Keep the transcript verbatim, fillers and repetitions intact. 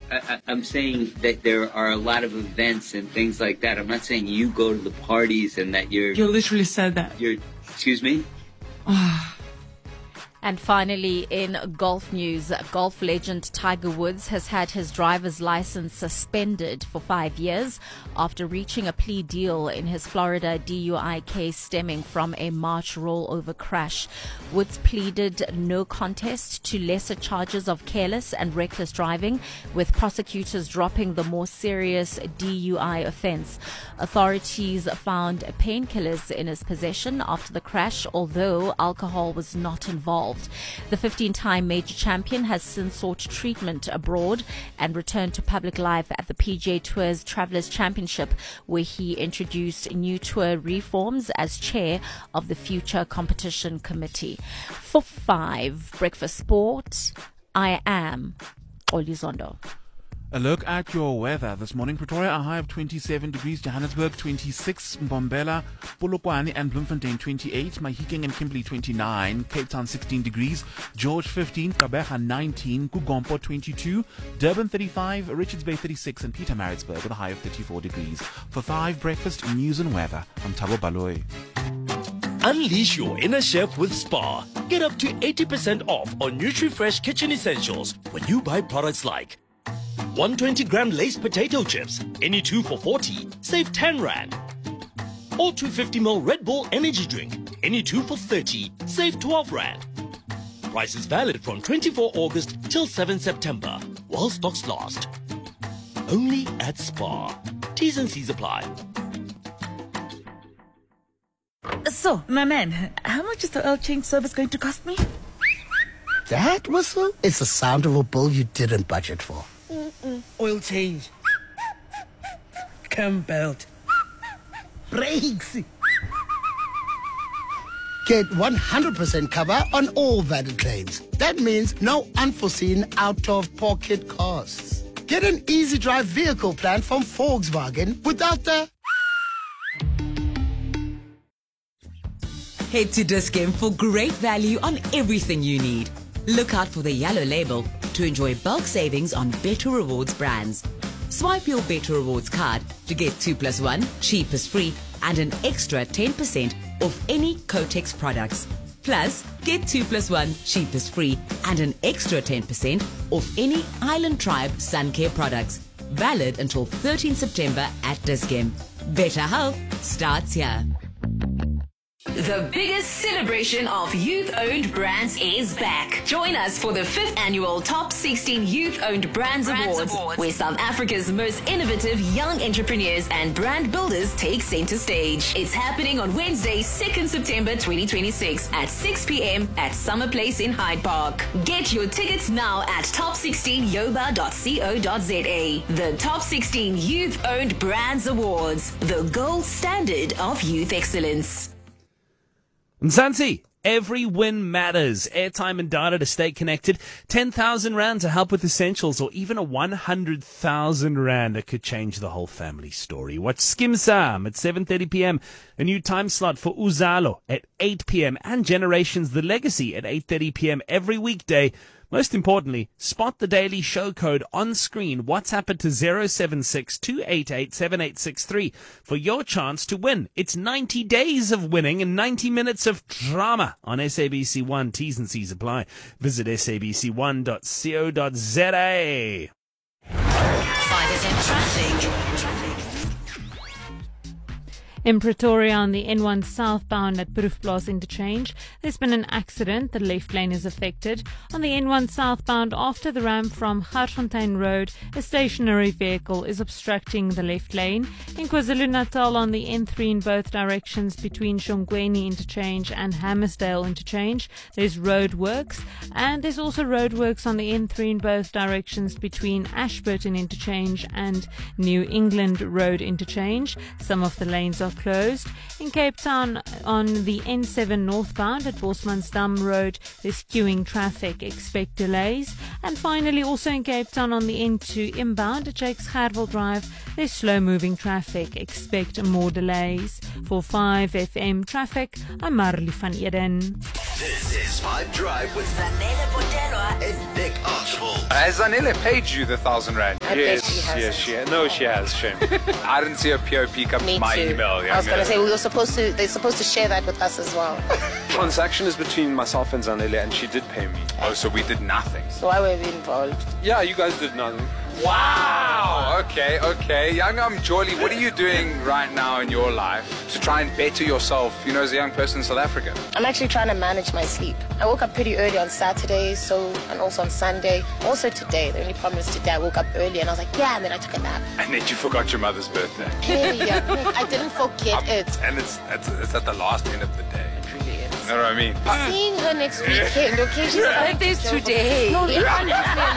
I, I, I'm saying that there are a lot of events and things like that. I'm not saying you go to the parties and that you're... You literally said that. You're, excuse me? And finally, in golf news, golf legend Tiger Woods has had his driver's license suspended for five years after reaching a plea deal in his Florida D U I case stemming from a March rollover crash. Woods pleaded no contest to lesser charges of careless and reckless driving, with prosecutors dropping the more serious D U I offense. Authorities found painkillers in his possession after the crash, although alcohol was not involved. The fifteen-time major champion has since sought treatment abroad and returned to public life at the P G A Tour's Travelers Championship, where he introduced new tour reforms as chair of the Future Competition Committee. For five, Breakfast Sport, I am Olizondo. A look at your weather this morning. Pretoria, a high of twenty-seven degrees. Johannesburg, twenty-six. Mbombela, Polokwane and Bloemfontein, twenty-eight. Mahikeng and Kimberley, twenty-nine. Cape Town, sixteen degrees. George, fifteen. Gqeberha, nineteen. Kugompo, twenty-two. Durban, thirty-five. Richards Bay, thirty-six. And Pietermaritzburg with a high of thirty-four degrees. For five, breakfast, news and weather. I'm Thabo Baloyi. Unleash your inner chef with Spar. Get up to eighty percent off on NutriFresh kitchen essentials when you buy products like one hundred twenty gram Lay's potato chips, any two for forty, save ten rand. Or two hundred fifty milliliter Red Bull energy drink, any two for thirty, save twelve rand. Price is valid from twenty-fourth August till seventh September, while stocks last. Only at Spar. T's and C's apply. So, my man, how much is the oil change service going to cost me? That whistle is the sound of a bill you didn't budget for. Mm-mm. Oil change. Cam belt. Brakes. Get one hundred percent cover on all valid claims. That means no unforeseen out-of-pocket costs. Get an easy drive vehicle plan from Volkswagen without the... Head to Dis-Chem for great value on everything you need. Look out for the yellow label to enjoy bulk savings on Better Rewards brands. Swipe your Better Rewards card to get two plus one, cheap is free, and an extra ten percent off any Kotex products. Plus, get two plus one, cheap is free, and an extra ten percent off any Island Tribe Sun Care products. Valid until thirteenth September at Dis-Chem. Better health starts here. The biggest celebration of youth-owned brands is back. Join us for the fifth annual Top sixteen Youth-Owned Brands, brands Awards, Awards, where South Africa's most innovative young entrepreneurs and brand builders take center stage. It's happening on Wednesday, second September twenty twenty-six at six p.m. at Summer Place in Hyde Park. Get your tickets now at top sixteen yoba dot co dot za. The Top sixteen Youth-Owned Brands Awards, the gold standard of youth excellence. Mzansi, every win matters. Airtime and data to stay connected. ten thousand rand to help with essentials, or even a one hundred thousand rand that could change the whole family story. Watch Skim Sam at seven thirty p.m. A new time slot for Uzalo at eight p.m. and Generations The Legacy at eight thirty p.m. every weekday. Most importantly, spot the daily show code on screen. WhatsApp it to zero seven six two eight eight seven eight six three for your chance to win. It's ninety days of winning and ninety minutes of drama on S A B C one. T's and C's apply. Visit S A B C one dot co dot za. Five is in traffic. In Pretoria on the N one southbound at Proefplaas interchange, there's been an accident. The left lane is affected. On the N one southbound after the ramp from Garsfontein Road, a stationary vehicle is obstructing the left lane. In KwaZulu-Natal on the N three in both directions between Shongweni interchange and Hammersdale interchange, there's road works. And there's also road works on the N three in both directions between Ashburton interchange and New England Road interchange. Some of the lanes are closed. In Cape Town on the N seven northbound at Bosmansdam Road, there's queuing traffic. Expect delays. And finally, also in Cape Town on the N two inbound at Jakes Gerwel Drive, there's slow moving traffic. Expect more delays. For five F M traffic, I'm Marley van Eden. This is Five Drive with Zanele Botelwa and Nick Archibald. Has Zanele paid you the thousand rand? I bet she hasn't. yes, she has. No, she has. Shame. I didn't see a P O P come Me to my too. email. Yeah, I was going to say, we were supposed to, they're supposed to share that with us as well. Transaction is between myself and Zanele, and she did pay me. Oh, so we did nothing. So why were we involved? Yeah, you guys did nothing. Wow. Okay, okay. Young um, Jolie, what are you doing right now in your life to try and better yourself, you know, as a young person in South Africa? I'm actually trying to manage my sleep. I woke up pretty early on Saturday, so, and also on Sunday. Also today. The only problem is today I woke up early and I was like, yeah, and then I took a nap. And then you forgot your mother's birthday. Hey, yeah, Nick, I didn't forget it. And it's, it's it's at the last end of the day. It really is. You know what I mean? Seeing her next weekend, okay? She's Birthday's today. No, Leon has me